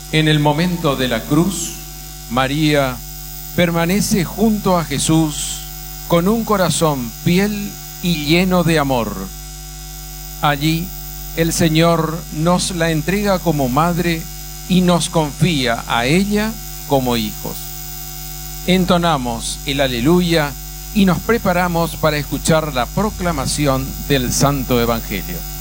En el momento de la cruz, María permanece junto a Jesús con un corazón fiel y lleno de amor. Allí, el Señor nos la entrega como madre y nos confía a ella como hijos. Entonamos el Aleluya y nos preparamos para escuchar la proclamación del Santo Evangelio.